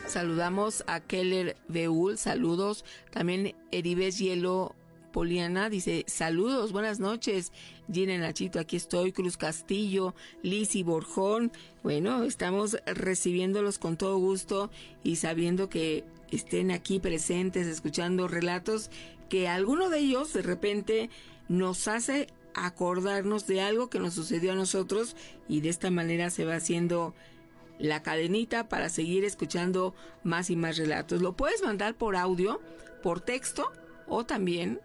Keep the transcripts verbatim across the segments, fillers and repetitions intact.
Saludamos a Keller Beul, saludos. También Eribes Hielo Poliana dice, saludos, buenas noches. Gina Nachito, aquí estoy. Cruz Castillo, Lizzy Borjón. Bueno, estamos recibiéndolos con todo gusto y sabiendo que estén aquí presentes, escuchando relatos que alguno de ellos de repente nos hace acordarnos de algo que nos sucedió a nosotros, y de esta manera se va haciendo la cadenita para seguir escuchando más y más relatos. Lo puedes mandar por audio, por texto, o también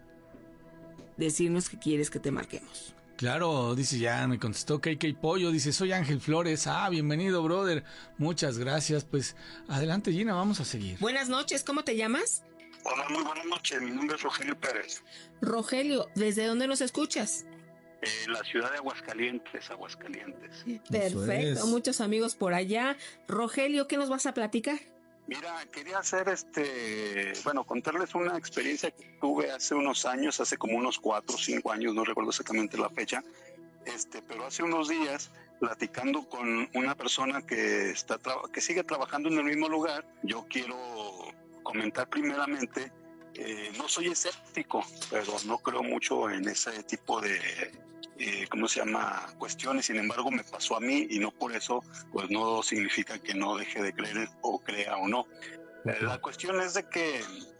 decirnos que quieres que te marquemos. Claro, dice, ya me contestó K K Pollo, dice, soy Ángel Flores. Ah, bienvenido, brother, muchas gracias. Pues adelante, Gina, vamos a seguir. Buenas noches, ¿cómo te llamas? Hola, muy buenas noches, mi nombre es Rogelio Pérez. Rogelio, ¿desde dónde nos escuchas? Eh, la ciudad de Aguascalientes, Aguascalientes. Perfecto, muchos amigos por allá. Rogelio, ¿qué nos vas a platicar? Mira, quería hacer este, bueno, contarles una experiencia que tuve hace unos años, hace como unos cuatro o cinco años, no recuerdo exactamente la fecha, este, pero hace unos días, platicando con una persona que está tra- que sigue trabajando en el mismo lugar. Yo quiero comentar primeramente, eh, no soy escéptico, pero no creo mucho en ese tipo de, eh, ¿cómo se llama?, cuestiones. Sin embargo, me pasó a mí, y no por eso, pues no significa que no deje de creer o crea o no. Eh, la cuestión es de que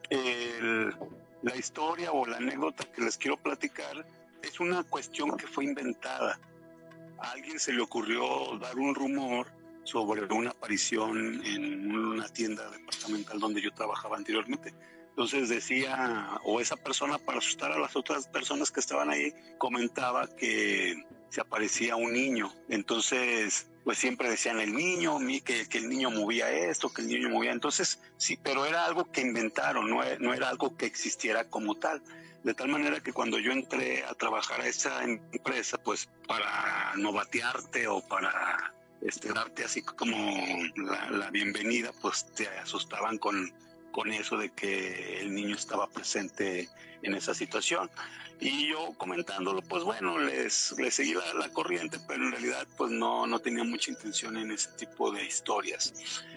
el, la historia o la anécdota que les quiero platicar es una cuestión que fue inventada. A alguien se le ocurrió dar un rumor sobre una aparición en una tienda departamental donde yo trabajaba anteriormente. Entonces decía, o esa persona, para asustar a las otras personas que estaban ahí, comentaba que se aparecía un niño. Entonces, pues siempre decían el niño, que, que el niño movía esto, que el niño movía. Entonces, sí, pero era algo que inventaron, no era, no era algo que existiera como tal. De tal manera que cuando yo entré a trabajar a esa empresa, pues para novatearte o para este, darte así como la, la bienvenida, pues te asustaban con, con eso de que el niño estaba presente en esa situación. Y yo comentándolo, pues bueno, les, les seguí la, la corriente, pero en realidad pues no, no tenía mucha intención en ese tipo de historias.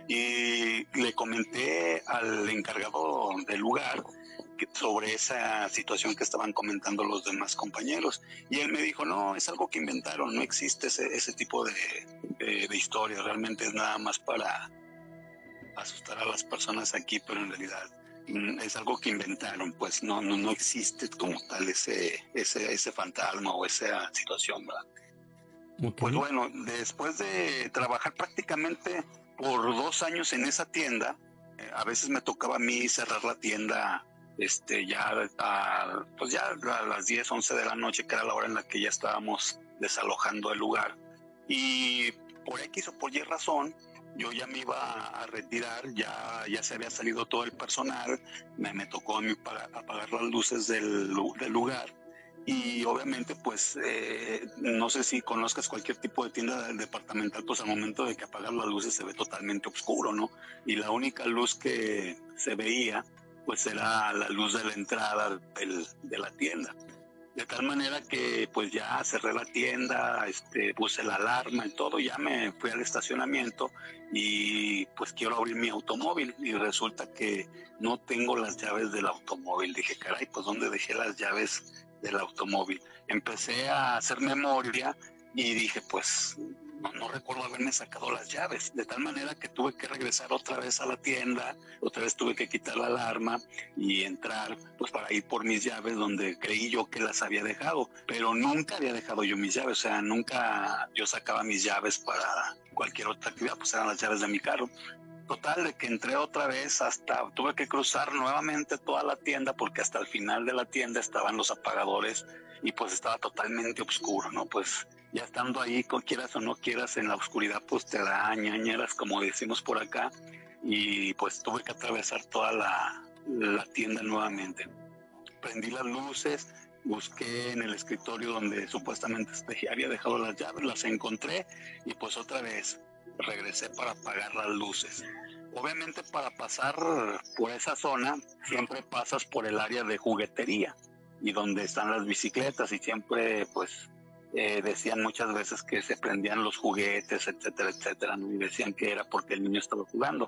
Y le comenté al encargado del lugar sobre esa situación que estaban comentando los demás compañeros, y él me dijo, no, es algo que inventaron, no existe ese, ese tipo de, de, de historia, realmente es nada más para asustar a las personas aquí, pero en realidad mm, es algo que inventaron, pues no, no, no existe como tal ese, ese, ese fantasma o esa situación, ¿verdad? Okay. Pues bueno, después de trabajar prácticamente por dos años en esa tienda, eh, a veces me tocaba a mí cerrar la tienda este ya a, pues ya a las diez, once de la noche, que era la hora en la que ya estábamos desalojando el lugar, y por X o por Y razón yo ya me iba a retirar, ya, ya se había salido todo el personal, me, me tocó a mí para apagar las luces del, del lugar. Y obviamente pues eh, no sé si conozcas cualquier tipo de tienda departamental, pues al momento de que apagas las luces se ve totalmente oscuro, ¿no? Y la única luz que se veía pues era la luz de la entrada del, de la tienda. De tal manera que pues ya cerré la tienda, este, puse la alarma y todo, ya me fui al estacionamiento y pues quiero abrir mi automóvil, y resulta que no tengo las llaves del automóvil. Dije, caray, pues ¿dónde dejé las llaves del automóvil? Empecé a hacer memoria y dije, pues no, no recuerdo haberme sacado las llaves, de tal manera que tuve que regresar otra vez a la tienda, otra vez tuve que quitar la alarma y entrar pues para ir por mis llaves donde creí yo que las había dejado, pero nunca había dejado yo mis llaves, o sea, nunca yo sacaba mis llaves para cualquier otra actividad, pues eran las llaves de mi carro. Total, de que entré otra vez, hasta tuve que cruzar nuevamente toda la tienda, porque hasta el final de la tienda estaban los apagadores y pues estaba totalmente oscuro, ¿no? Pues ya estando ahí, con quieras o no quieras, en la oscuridad, pues te da ñañeras, como decimos por acá, y pues tuve que atravesar toda la, la tienda nuevamente. Prendí las luces, busqué en el escritorio donde supuestamente había dejado las llaves, las encontré, y pues otra vez regresé para apagar las luces. Obviamente para pasar por esa zona siempre pasas por el área de juguetería y donde están las bicicletas, y siempre pues eh, decían muchas veces que se prendían los juguetes, etcétera, etcétera, ¿no? Y decían que era porque el niño estaba jugando.